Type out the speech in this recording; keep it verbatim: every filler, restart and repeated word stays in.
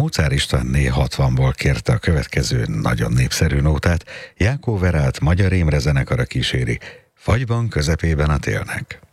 Móczár Istvánné hatvanból kérte a következő nagyon népszerű nótát, Jákó Verát Magyar Imre zenekara kíséri, Fagyban közepében a télnek.